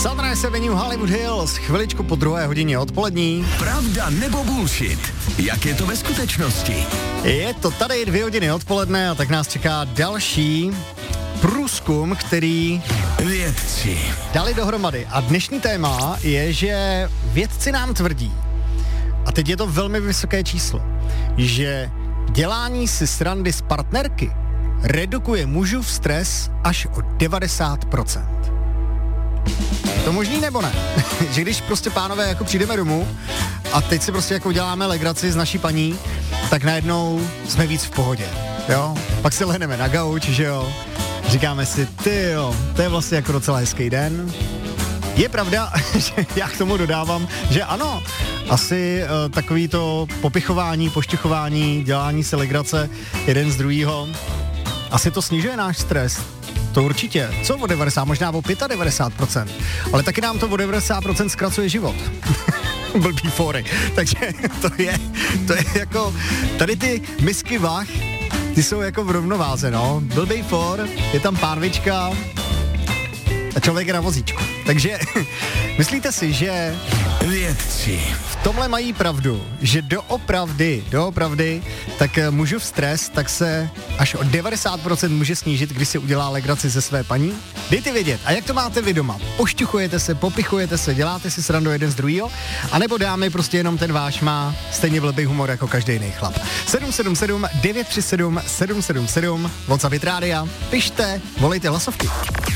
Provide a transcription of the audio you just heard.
Sunrise Avenue, Hollywood Hills, chviličku po 2:00 odpolední. Pravda nebo bullshit? Jak je to ve skutečnosti? Je to tady 2:00 odpoledne a tak nás čeká další průzkum, který vědci dali dohromady. A dnešní téma je, že vědci nám tvrdí, a teď je to velmi vysoké číslo, že dělání si srandy z partnerky redukuje mužův stres až o 90%. To možný nebo ne? Že když prostě pánové jako přijdeme domů a teď si prostě jako děláme legraci s naší paní, tak najednou jsme víc v pohodě, jo? Pak si lehneme na gauč, že jo? Říkáme si, tyjo, to je vlastně jako docela hezký den. Je pravda, že já k tomu dodávám, že ano, asi takový to popichování, pošťuchování, dělání si legrace jeden z druhýho, asi to snižuje náš stres. To určitě. Co o 90, možná o 95%. Ale taky nám to o 90% zkracuje život. Blbý fóry. Takže to je jako, tady ty misky vah, ty jsou jako v rovnováze, no. Blbý for, je tam pánvička a člověk je na vozíčku. Takže myslíte si, že vědci v tomhle mají pravdu, že doopravdy, tak mužův stres, tak se až o 90% může snížit, když si udělá legraci ze své paní? Dejte vědět. A jak to máte vy doma? Pošťuchujete se, popichujete se, děláte si srandu jeden z druhýho? A nebo dámy, prostě jenom ten váš má stejně blbý humor jako každý jiný chlap. 777 937 777 WhatsApp Rádia. Pište, volejte hlasovky.